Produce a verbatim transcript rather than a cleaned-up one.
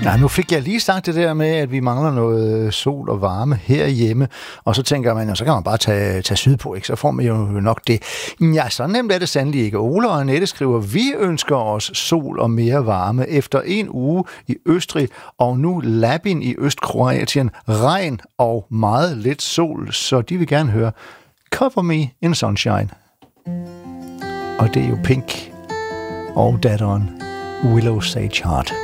Ja, nu fik jeg lige sagt det der med, at vi mangler noget sol og varme herhjemme, og så tænker man, og så kan man bare tage, tage sydpå, ikke? Så får man jo nok det. Ja, så nemt er det sandelig ikke. Ole og Annette skriver, vi ønsker os sol og mere varme efter en uge i Østrig, og nu Labin i Østkroatien, regn og meget lidt sol, så de vil gerne høre Cover Me in Sunshine. Og det er jo Pink og datteren Willow Sage Heart.